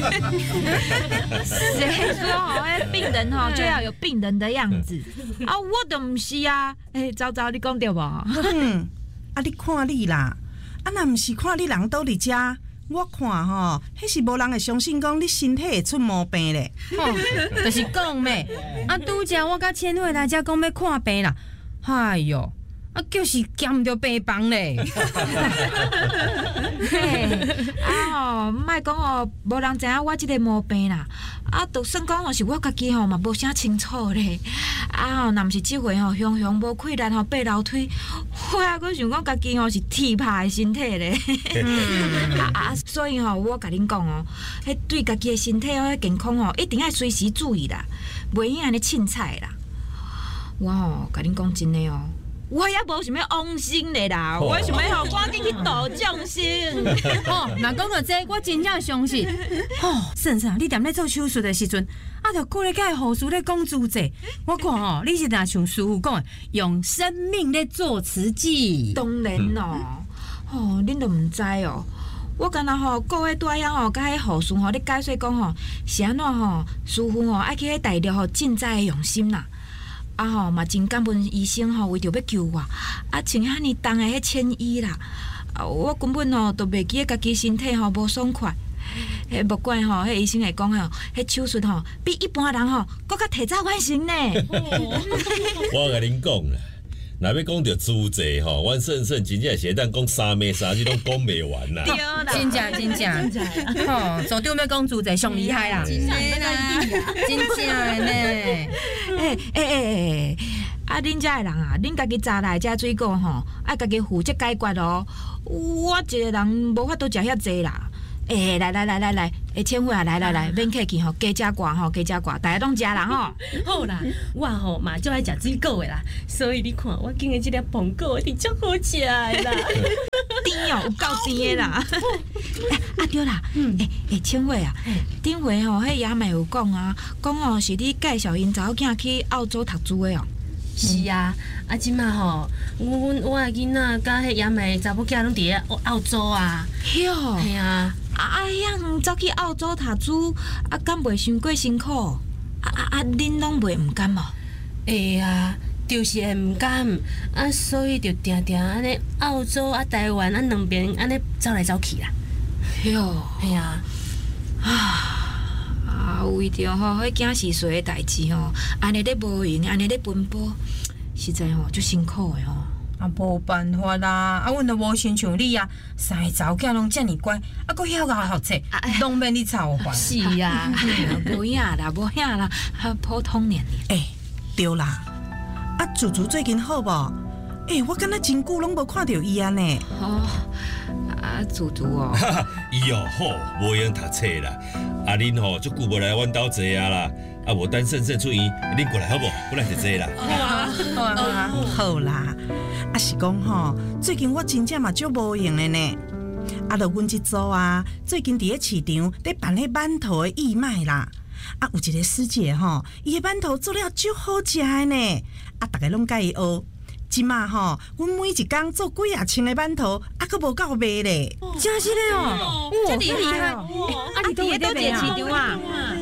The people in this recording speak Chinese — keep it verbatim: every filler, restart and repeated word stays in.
谁说哦，哎，病人哈就要有病人的样子啊？我都不是啊！哎，早早你讲对不？ 嗯，啊，你看你啦，啊，若不是看你人倒伫遮，我看吼，迄是无人会相信讲你身体会出毛病咧。 吼、哦，就是讲咩？啊，拄则我甲千惠来遮讲要看病啦，哎哟！啊，就是兼唔着病房咧。 嘿，啊吼，莫讲哦，无人知影我即个毛病啦。啊，就算讲哦，是我家己吼嘛无啥清楚咧。啊吼，若毋是即回吼，雄雄无气力吼，爬楼梯，我还阁想讲家己吼是铁拍的身体咧。嗯、啊啊，所以吼，我甲恁讲哦，迄对家己的身体哦，健康哦，一定要随时注意啦，袂用安尼凊彩啦。我吼，甲恁讲真诶哦。我也无想要往生的啦，我想要吼赶紧去度众生。 哦，若讲到这，我真正相信。哦，婶婶，你踮咧做手术的时阵，啊，着顾咧甲护士咧讲主治。我看哦，你是若像师傅讲的，用生命咧做瓷器。 当然咯，哦，恁都唔知哦。我敢若吼，顾迄大样吼，甲迄护士吼咧解说讲吼，是安怎吼，师傅吼爱去迄大陆吼，尽在用心啦。啊吼，嘛真感恩医生吼，为着要救我，啊穿遐尼重的迄衬衣啦，啊我根本吼都袂记家己身体吼无爽快，迄莫怪吼，迄医生会讲吼，迄手术吼比一般人吼搁较提早完成呢。 我甲恁讲啦，若要讲着主治吼，阮婶婶真正是当讲三暝三日拢讲袂完啦。 对啦， 真正真正，吼，组长要讲主治上厉害啦，真的啦，真正的呢。 诶诶诶诶，啊，恁遮的人啊，恁家己查来遮水果吼，爱家己负责解决哦。我一个人无法度食遐济啦。诶、欸，来来来来来，诶，千惠啊，来来来，免客气吼，加只挂吼，加只挂，大家拢食啦吼。 好啦，我吼嘛就爱食水果的啦，所以你看我今日这粒苹果一定足好食的啦。 甜哦，有够甜的啦。啊对啦，嗯，诶、欸、诶，千惠啊，顶回吼，迄爷妹有讲啊，讲哦是你介绍因查某囝去澳洲读书的哦。 是啊，啊，即马吼，阮我的囡仔甲迄爷妹查某囝拢伫咧澳洲啊。 哟， 系啊。 啊，遐走去澳洲读书，啊，敢袂伤过辛苦？啊啊啊！恁拢袂毋甘哦？ 会啊，就是会毋甘，啊，所以就定定安尼澳洲啊、台湾啊两边安尼走来走去啦。 哟， 系啊， 啊啊，为着吼迄囝是谁的代志吼，安尼咧无闲，安尼咧奔波，实在吼足辛苦的吼。 啊，无办法啦！啊，阮都无亲像你啊，三个查某囝拢遮尔乖，啊，搁晓甲学册，拢免你操烦。 是啊， 无影啦，无影啦，普通年龄。 诶、欸，对啦，啊，祖祖最近好无？诶、欸，我敢若真久拢无看到伊啊呢。 哦，啊，祖祖哦， 伊哦好，无用读册啦。啊，恁吼足久无来阮兜坐啊啦。啊，无等婶婶出院，恁过来好无？过来就坐啦。 好啊，好啊， 好啦。啊是讲吼，最近我真正嘛足无用的呢。啊，就阮即组啊，最近伫咧市场咧办迄馒头的义卖啦。啊，有一个师姐吼，伊的馒头做了足好食的呢。啊，逐个拢甲伊学。即马吼，阮每一工做几啊千个馒头，啊，佫无够卖咧。 真是咧哦， 这厉害哦！啊，你伫咧倒一个市场啊？